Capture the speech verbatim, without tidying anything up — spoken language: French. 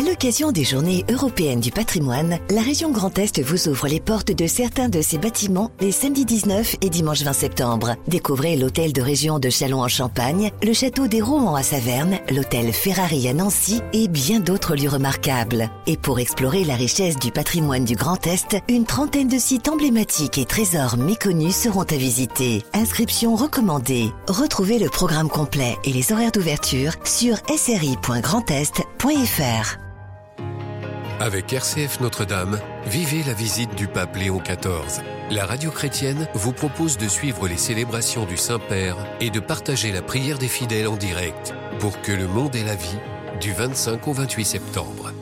l'occasion des Journées européennes du patrimoine, la région Grand Est vous ouvre les portes de certains de ses bâtiments les samedis dix-neuf et dimanche vingt septembre. Découvrez l'hôtel de région de Châlons en Champagne, le château des Rohan à Saverne, l'hôtel Ferrari à Nancy et bien d'autres lieux remarquables. Et pour explorer la richesse du patrimoine du Grand Est, une trentaine de sites emblématiques et trésors méconnus seront à visiter. Inscription recommandée. Retrouvez le programme complet et les horaires d'ouverture sur s r i point grand est point f r. Avec R C F Notre-Dame, vivez la visite du pape Léon quatorze. La radio chrétienne vous propose de suivre les célébrations du Saint-Père et de partager la prière des fidèles en direct pour que le monde ait la vie du vingt-cinq au vingt-huit septembre.